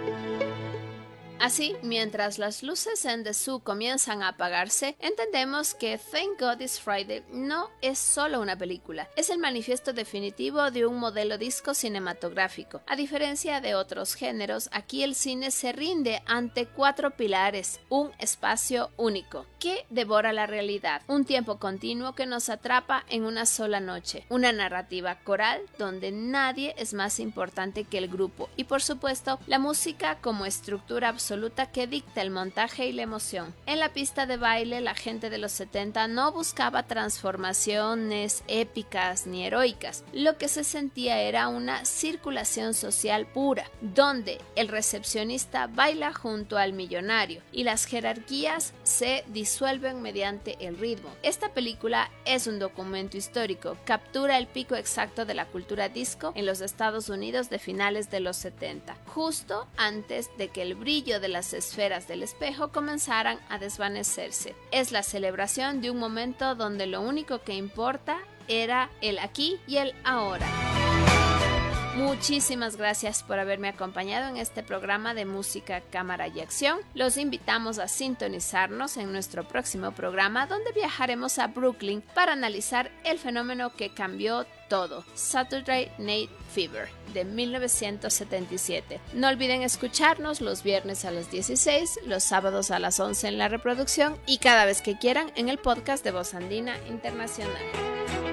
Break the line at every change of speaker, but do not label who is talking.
Así, mientras las luces en The Zoo comienzan a apagarse, entendemos que Thank God It's Friday no es solo una película, es el manifiesto definitivo de un modelo disco cinematográfico. A diferencia de otros géneros, aquí el cine se rinde ante 4 pilares: un espacio único, que devora la realidad, un tiempo continuo que nos atrapa en una sola noche, una narrativa coral donde nadie es más importante que el grupo y, por supuesto, la música como estructura absoluta que dicta el montaje y la emoción. En la pista de baile, la gente de los 70 no buscaba transformaciones épicas ni heroicas. Lo que se sentía era una circulación social pura, donde el recepcionista baila junto al millonario y las jerarquías se disuelven mediante el ritmo. Esta película es un documento histórico, captura el pico exacto de la cultura disco en los Estados Unidos de finales de los 70, justo antes de que el brillo de las esferas del espejo comenzaran a desvanecerse. Es la celebración de un momento donde lo único que importa era el aquí y el ahora. Muchísimas gracias por haberme acompañado en este programa de música, cámara y acción. Los invitamos a sintonizarnos en nuestro próximo programa, donde viajaremos a Brooklyn para analizar el fenómeno que cambió todo, Saturday Night Fever, de 1977. No olviden escucharnos los viernes a las 16, los sábados a las 11 en la reproducción y cada vez que quieran en el podcast de Voz Andina Internacional.